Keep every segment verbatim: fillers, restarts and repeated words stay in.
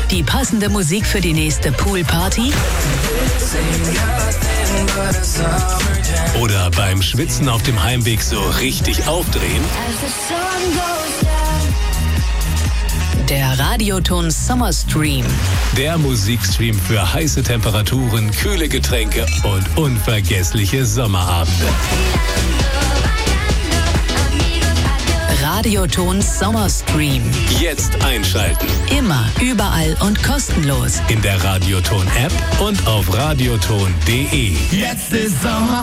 Die passende Musik für die nächste Poolparty? Oder beim Schwitzen auf dem Heimweg so richtig aufdrehen? Der Radioton Summer Stream. Der Musikstream für heiße Temperaturen, kühle Getränke und unvergessliche Sommerabende. Radioton Summer Stream. Jetzt einschalten. Immer, überall und kostenlos. In der Radioton-App und auf radioton punkt de. Jetzt ist Sommer.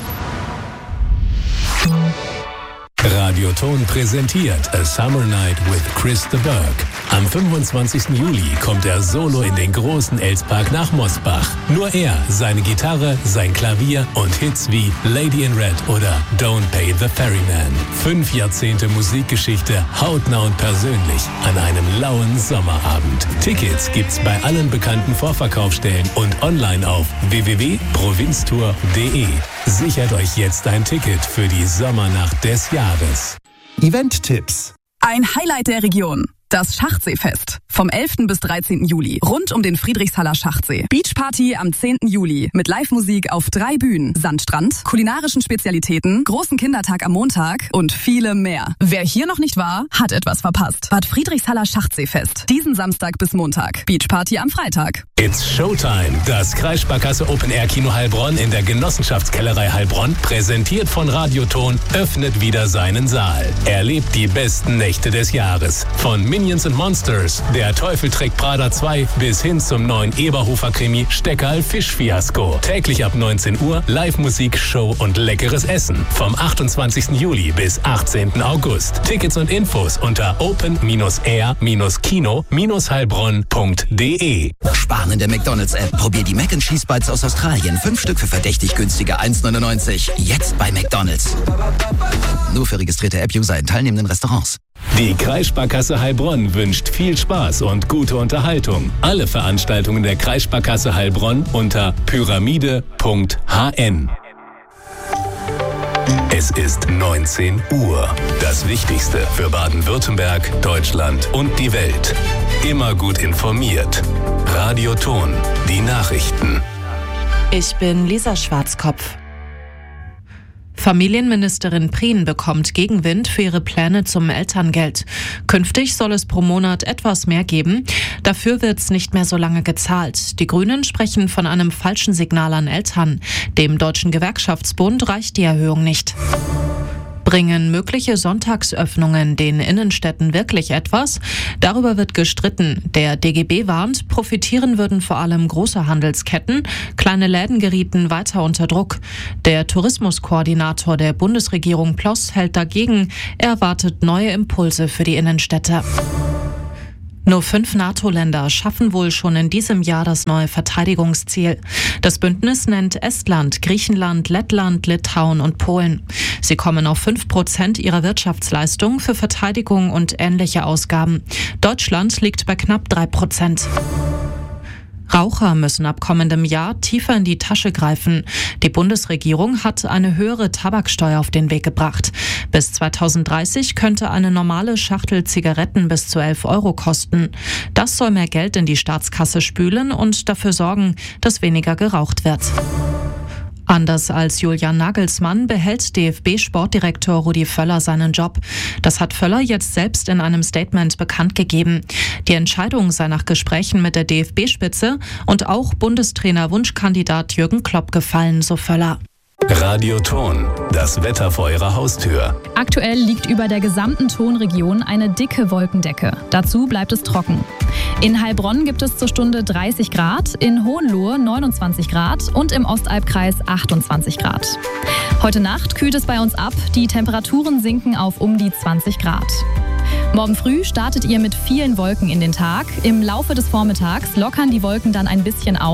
Radioton präsentiert A Summer Night with Chris de Burgh. Am fünfundzwanzigsten Juli kommt er solo in den großen Elspark nach Mosbach. Nur er, seine Gitarre, sein Klavier und Hits wie Lady in Red oder Don't Pay the Ferryman. Fünf Jahrzehnte Musikgeschichte, hautnah und persönlich an einem lauen Sommerabend. Tickets gibt's bei allen bekannten Vorverkaufsstellen und online auf w w w punkt provinztour punkt de. Sichert euch jetzt ein Ticket für die Sommernacht des Jahres. Event-Tipps. Ein Highlight der Region. Das Schachtsee-Fest. Vom elften bis dreizehnten Juli. Rund um den Friedrichshaller Schachtsee. Beachparty am zehnten Juli. Mit Live-Musik auf drei Bühnen. Sandstrand, kulinarischen Spezialitäten, großen Kindertag am Montag und viele mehr. Wer hier noch nicht war, hat etwas verpasst. Bad Friedrichshaller Schachtsee-Fest. Diesen Samstag bis Montag. Beachparty am Freitag. It's Showtime. Das Kreissparkasse Open Air Kino Heilbronn in der Genossenschaftskellerei Heilbronn, präsentiert von Radioton, öffnet wieder seinen Saal. Erlebt die besten Nächte des Jahres. Von Minions and Monsters, Der Teufel trägt Prada zwei bis hin zum neuen Eberhofer-Krimi Steckerl Fischfiasko. Täglich ab neunzehn Uhr Live-Musik, Show und leckeres Essen. Vom achtundzwanzigsten Juli bis achtzehnten August. Tickets und Infos unter open air kino heilbronn punkt de. Sparen in der McDonalds-App. Probier die Mac and Cheese Bites aus Australien. Fünf Stück für verdächtig günstige eins neunundneunzig. Jetzt bei McDonalds. Nur für registrierte App-User in teilnehmenden Restaurants. Die Kreissparkasse Heilbronn wünscht viel Spaß und gute Unterhaltung. Alle Veranstaltungen der Kreissparkasse Heilbronn unter pyramide punkt h n. Es ist neunzehn Uhr. Das Wichtigste für Baden-Württemberg, Deutschland und die Welt. Immer gut informiert. Radioton, die Nachrichten. Ich bin Lisa Schwarzkopf. Familienministerin Prien bekommt Gegenwind für ihre Pläne zum Elterngeld. Künftig soll es pro Monat etwas mehr geben. Dafür wird es nicht mehr so lange gezahlt. Die Grünen sprechen von einem falschen Signal an Eltern. Dem Deutschen Gewerkschaftsbund reicht die Erhöhung nicht. Bringen mögliche Sonntagsöffnungen den Innenstädten wirklich etwas? Darüber wird gestritten. Der D G B warnt, profitieren würden vor allem große Handelsketten. Kleine Läden gerieten weiter unter Druck. Der Tourismuskoordinator der Bundesregierung Ploss hält dagegen. Er erwartet neue Impulse für die Innenstädte. Nur fünf NATO-Länder schaffen wohl schon in diesem Jahr das neue Verteidigungsziel. Das Bündnis nennt Estland, Griechenland, Lettland, Litauen und Polen. Sie kommen auf fünf Prozent ihrer Wirtschaftsleistung für Verteidigung und ähnliche Ausgaben. Deutschland liegt bei knapp drei Prozent. Raucher müssen ab kommendem Jahr tiefer in die Tasche greifen. Die Bundesregierung hat eine höhere Tabaksteuer auf den Weg gebracht. Bis zweitausenddreißig könnte eine normale Schachtel Zigaretten bis zu elf Euro kosten. Das soll mehr Geld in die Staatskasse spülen und dafür sorgen, dass weniger geraucht wird. Anders als Julian Nagelsmann behält D F B-Sportdirektor Rudi Völler seinen Job. Das hat Völler jetzt selbst in einem Statement bekannt gegeben. Die Entscheidung sei nach Gesprächen mit der D F B-Spitze und auch Bundestrainer-Wunschkandidat Jürgen Klopp gefallen, so Völler. Radioton, das Wetter vor Ihrer Haustür. Aktuell liegt über der gesamten Tonregion eine dicke Wolkendecke. Dazu bleibt es trocken. In Heilbronn gibt es zur Stunde dreißig Grad, in Hohenlohe neunundzwanzig Grad und im Ostalbkreis achtundzwanzig Grad. Heute Nacht kühlt es bei uns ab, die Temperaturen sinken auf um die zwanzig Grad. Morgen früh startet ihr mit vielen Wolken in den Tag. Im Laufe des Vormittags lockern die Wolken dann ein bisschen auf.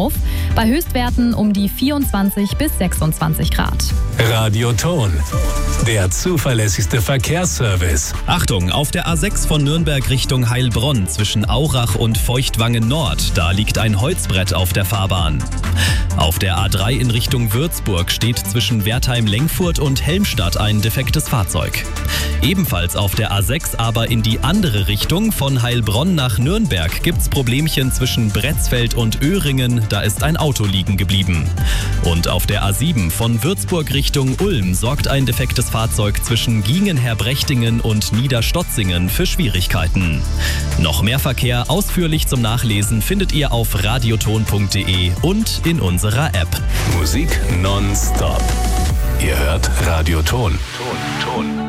Bei Höchstwerten um die vierundzwanzig bis sechsundzwanzig Grad. Radioton, der zuverlässigste Verkehrsservice. Achtung, auf der A sechs von Nürnberg Richtung Heilbronn zwischen Aurach und Feuchtwangen Nord, da liegt ein Holzbrett auf der Fahrbahn. Auf der A drei in Richtung Würzburg steht zwischen Wertheim-Lengfurt und Helmstadt ein defektes Fahrzeug. Ebenfalls auf der A sechs, aber in die andere Richtung, von Heilbronn nach Nürnberg, gibt's Problemchen zwischen Bretzfeld und Öhringen, da ist ein Auto liegen geblieben. Und auf der A sieben von Würzburg Richtung Ulm sorgt ein defektes Fahrzeug zwischen Giengen-Herbrechtingen und Niederstotzingen für Schwierigkeiten. Noch mehr Verkehr ausführlich zum Nachlesen findet ihr auf radioton punkt de und in unserer App. Musik nonstop. Ihr hört Radioton. Ton, Ton.